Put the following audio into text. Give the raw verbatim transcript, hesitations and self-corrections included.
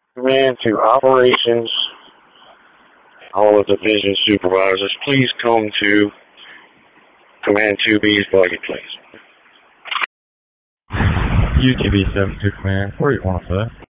Command to operations, all of the division supervisors, please come to Command two B's buggy, please. U T B seven two Command, where do you want us at?